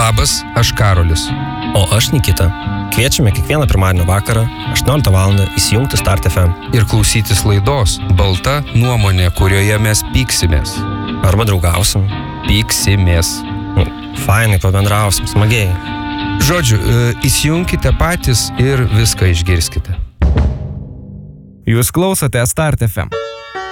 Labas, aš Karolis. O aš Nikita. Kviečiame kiekvieną pirmadienio vakarą 18 val. Įsijungti Start FM. Ir klausytis laidos Balta nuomonė, kurioje mes pyksimės. Arba draugausim. Pyksimės. Fainai, pabendrausim, smagiai. Žodžiu, įsijunkite patys ir viską išgirskite. Jūs klausote Start FM.